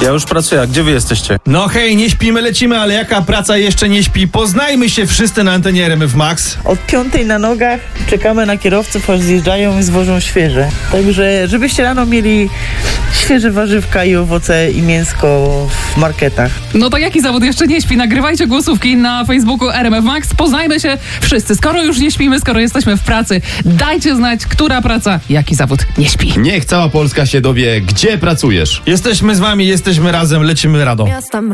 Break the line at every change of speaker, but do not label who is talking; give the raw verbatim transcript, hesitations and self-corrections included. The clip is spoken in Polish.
Ja już pracuję, a gdzie wy jesteście?
No hej, nie śpimy, lecimy, ale jaka praca jeszcze nie śpi? Poznajmy się wszyscy na antenie R M F Max.
Od piątej na nogach czekamy na kierowców, aż zjeżdżają i zwożą świeże. Także żebyście rano mieli świeże warzywka i owoce i mięsko w marketach.
No to jaki zawód jeszcze nie śpi? Nagrywajcie głosówki na Facebooku R M F Max. Poznajmy się wszyscy. Skoro już nie śpimy, skoro jesteśmy w pracy, dajcie znać, która praca, jaki zawód nie śpi.
Niech cała Polska się dowie, gdzie pracujesz.
Jesteśmy z wami, jesteśmy razem, lecimy radą.